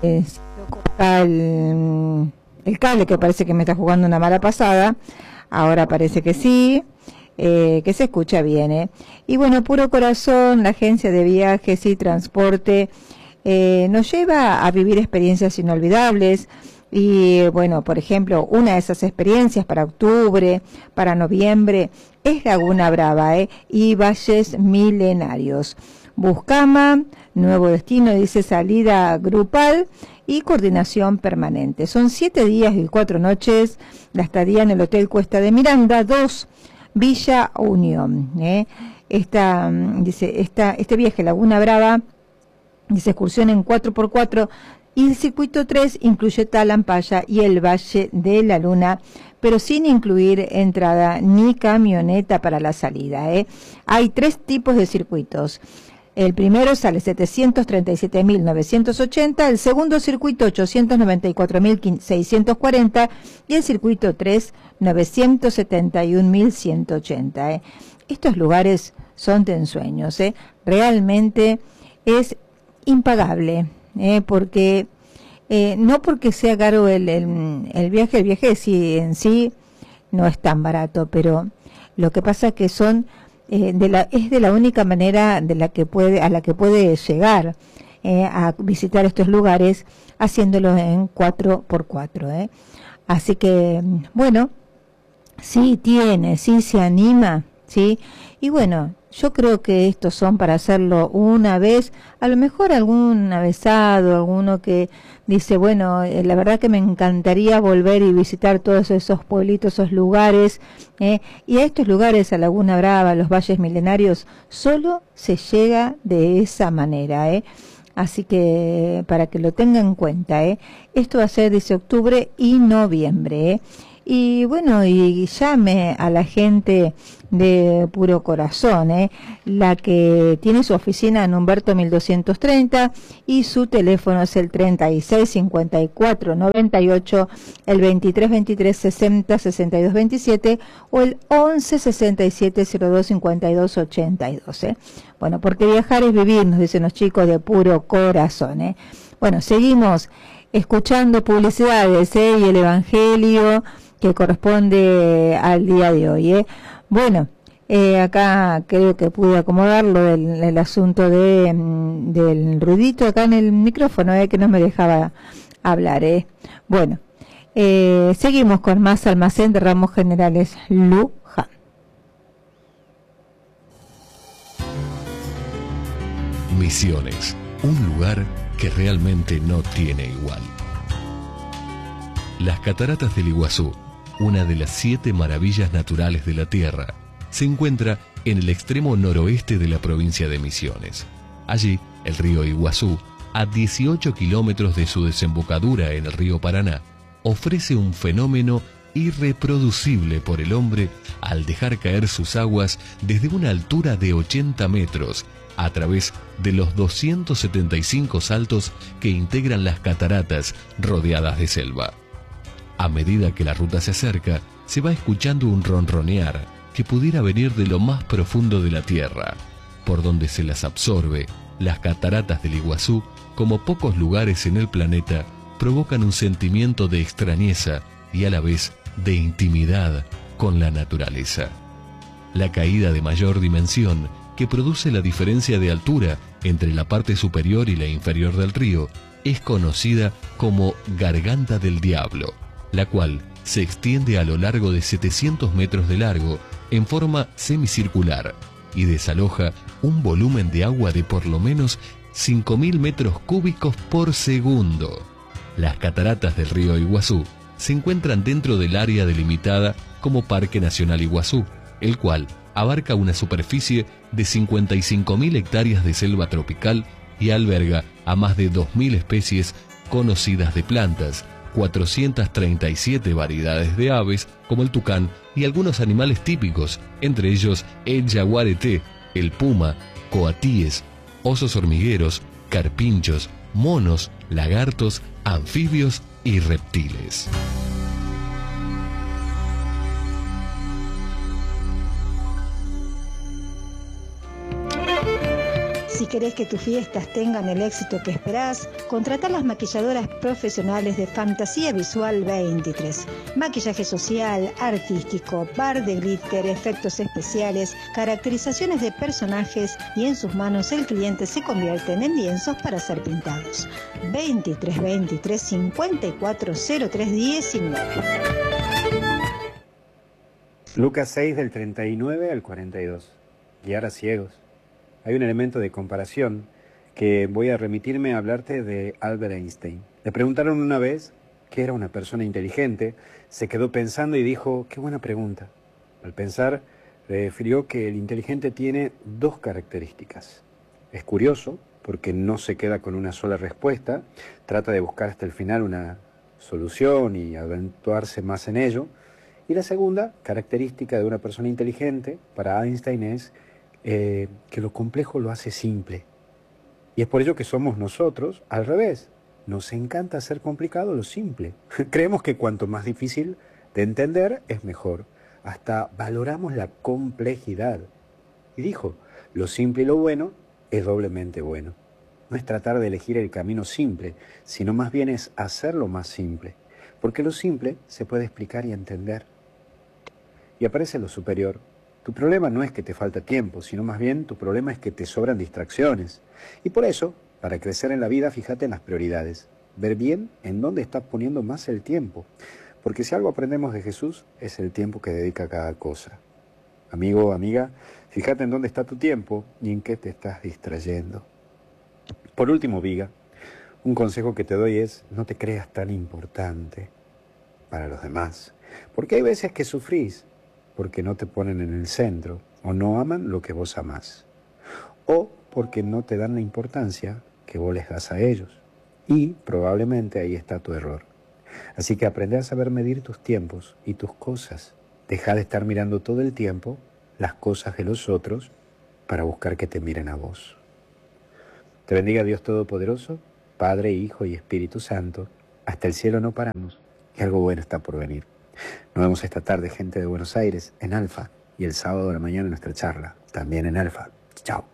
Acá el cable que parece que me está jugando una mala pasada. Ahora parece que sí, que se escucha bien, ¿eh? Y bueno, Puro Corazón, la agencia de viajes y transporte, nos lleva a vivir experiencias inolvidables. Y bueno, por ejemplo, una de esas experiencias para octubre, para noviembre, es Laguna Brava, y Valles Milenarios. Buscama, nuevo destino, dice salida grupal y coordinación permanente. Son 7 días y 4 noches, la estadía en el Hotel Cuesta de Miranda, 2, Villa Unión. Este viaje Laguna Brava, dice excursión en 4x4, y el circuito 3 incluye Talampaya y el Valle de la Luna, pero sin incluir entrada ni camioneta para la salida. Hay 3 tipos de circuitos. El primero sale 737.980, el segundo circuito 894.640 y el circuito 3 971.180. Estos lugares son de ensueños, realmente es impagable, porque no porque sea caro el viaje sí, en sí no es tan barato, pero lo que pasa es que son es de la única manera a la que puede llegar a visitar estos lugares, haciéndolo en 4x4. Así que bueno, sí se anima, sí. Y bueno, yo creo que estos son para hacerlo una vez, a lo mejor algún avesado, alguno que dice, bueno, la verdad que me encantaría volver y visitar todos esos pueblitos, esos lugares, y a estos lugares, a Laguna Brava, los Valles Milenarios, solo se llega de esa manera, Así que para que lo tengan en cuenta, esto va a ser, dice, octubre y noviembre, Y bueno, y llame a la gente de Puro Corazón, la que tiene su oficina en Humberto 1230 y su teléfono es el 36 54 98, el 23 23 60 62 27 o el 11 67 02 52 82. Bueno, porque viajar es vivir, nos dicen los chicos de Puro Corazón. Bueno, seguimos escuchando publicidades, y el Evangelio que corresponde al día de hoy. Bueno, acá creo que pude acomodarlo el asunto del ruidito acá en el micrófono, que no me dejaba hablar. Bueno, seguimos con más Almacén de Ramos Generales Luján. Misiones, un lugar que realmente no tiene igual. Las cataratas del Iguazú, una de las 7 maravillas naturales de la Tierra, se encuentra en el extremo noroeste de la provincia de Misiones. Allí, el río Iguazú, a 18 kilómetros de su desembocadura en el río Paraná, ofrece un fenómeno irreproducible por el hombre al dejar caer sus aguas desde una altura de 80 metros a través de los 275 saltos que integran las cataratas rodeadas de selva. A medida que la ruta se acerca, se va escuchando un ronronear que pudiera venir de lo más profundo de la tierra, por donde se las absorbe. Las cataratas del Iguazú, como pocos lugares en el planeta, provocan un sentimiento de extrañeza y a la vez de intimidad con la naturaleza. La caída de mayor dimensión, que produce la diferencia de altura entre la parte superior y la inferior del río, es conocida como Garganta del Diablo, la cual se extiende a lo largo de 700 metros de largo en forma semicircular y desaloja un volumen de agua de por lo menos 5.000 metros cúbicos por segundo. Las cataratas del río Iguazú se encuentran dentro del área delimitada como Parque Nacional Iguazú, el cual abarca una superficie de 55.000 hectáreas de selva tropical y alberga a más de 2.000 especies conocidas de plantas, 437 variedades de aves como el tucán y algunos animales típicos, entre ellos el yaguareté, el puma, coatíes, osos hormigueros, carpinchos, monos, lagartos, anfibios y reptiles. Si querés que tus fiestas tengan el éxito que esperás, contratá las maquilladoras profesionales de Fantasía Visual 23. Maquillaje social, artístico, bar de glitter, efectos especiales, caracterizaciones de personajes y en sus manos el cliente se convierten en lienzos para ser pintados. 23 54 03 19. Lucas 6 del 39 al 42. Guiar a ciegos. Hay un elemento de comparación que voy a remitirme a hablarte de Albert Einstein. Le preguntaron una vez qué era una persona inteligente, se quedó pensando y dijo, qué buena pregunta. Al pensar, refirió que el inteligente tiene dos características. Es curioso, porque no se queda con una sola respuesta, trata de buscar hasta el final una solución y aventurarse más en ello. Y la segunda característica de una persona inteligente, para Einstein, es que lo complejo lo hace simple. Y es por ello que somos nosotros al revés. Nos encanta hacer complicado lo simple. Creemos que cuanto más difícil de entender es mejor. Hasta valoramos la complejidad. Y dijo, lo simple y lo bueno es doblemente bueno. No es tratar de elegir el camino simple, sino más bien es hacerlo más simple. Porque lo simple se puede explicar y entender. Y aparece lo superior. Tu problema no es que te falta tiempo, sino más bien tu problema es que te sobran distracciones. Y por eso, para crecer en la vida, fíjate en las prioridades. Ver bien en dónde estás poniendo más el tiempo. Porque si algo aprendemos de Jesús, es el tiempo que dedica a cada cosa. Amigo o amiga, fíjate en dónde está tu tiempo y en qué te estás distrayendo. Por último, Viga, un consejo que te doy es, no te creas tan importante para los demás. Porque hay veces que sufrís porque no te ponen en el centro, o no aman lo que vos amás, o porque no te dan la importancia que vos les das a ellos. Y probablemente ahí está tu error. Así que aprende a saber medir tus tiempos y tus cosas. Deja de estar mirando todo el tiempo las cosas de los otros para buscar que te miren a vos. Te bendiga Dios Todopoderoso, Padre, Hijo y Espíritu Santo. Hasta el cielo no paramos y algo bueno está por venir. Nos vemos esta tarde, gente de Buenos Aires, en Alfa, y el sábado de la mañana en nuestra charla, también en Alfa. Chao.